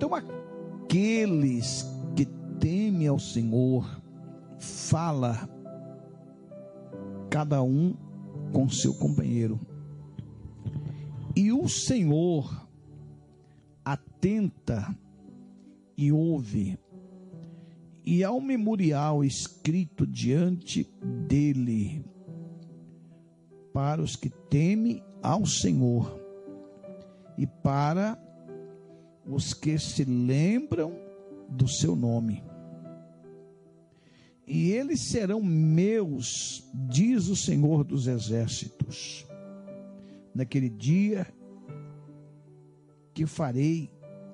Então aqueles que temem ao Senhor, fala cada um com seu companheiro, e o Senhor atenta e ouve, e há um memorial escrito diante dele para os que temem ao Senhor e para os que se lembram do seu nome. E eles serão meus, diz o Senhor dos Exércitos, naquele dia que farei,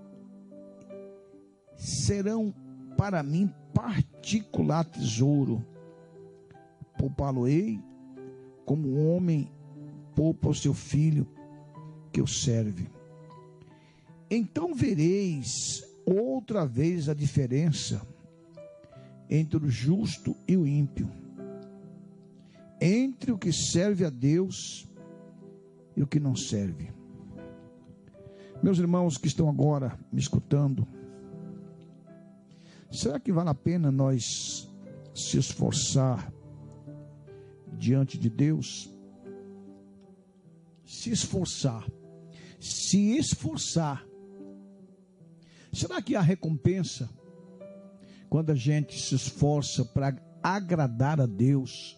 serão para mim particular tesouro, poupá-lo-ei como um homem poupa o seu filho que o serve. Então vereis outra vez a diferença entre o justo e o ímpio, entre o que serve a Deus e o que não serve. Meus irmãos que estão agora me escutando, será que vale a pena nós se esforçar diante de Deus? Se esforçar. Será que há recompensa quando a gente se esforça para agradar a Deus?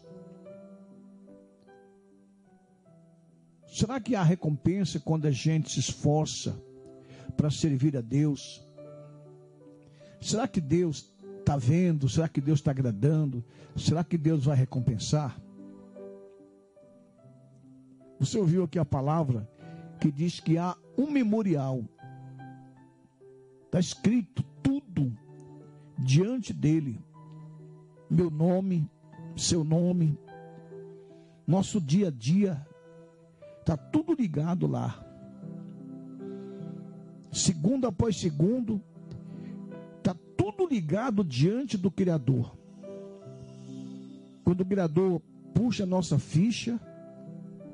Será que há recompensa quando a gente se esforça para servir a Deus? Será que Deus está vendo? Será que Deus está agradando? Será que Deus vai recompensar? Você ouviu aqui a palavra que diz que há um memorial. Está escrito tudo diante dele. Meu nome, seu nome, nosso dia a dia, está tudo ligado lá. Segundo após segundo, está tudo ligado diante do Criador. Quando o Criador puxa a nossa ficha,